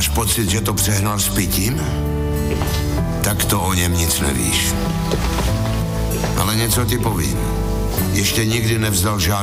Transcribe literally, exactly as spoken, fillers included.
Máš pocit, že to přehnal s pitím? Tak to o něm nic nevíš. Ale něco ti povím. Ještě nikdy nevzdal žádný